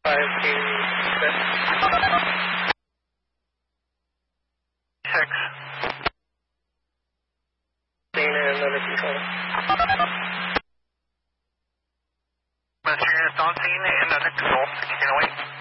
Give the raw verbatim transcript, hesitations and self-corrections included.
five two six. Six. Seen another control. Mister Unit, on scene, another control. Can you wait?